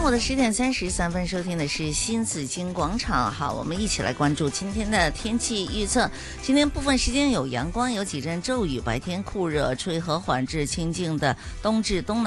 午的10:33，收听的是新紫金广场。好，我们一起来关注今天的天气预测。今天部分时间有阳光，有几阵骤雨，白天酷热，吹和缓至清劲的东至东南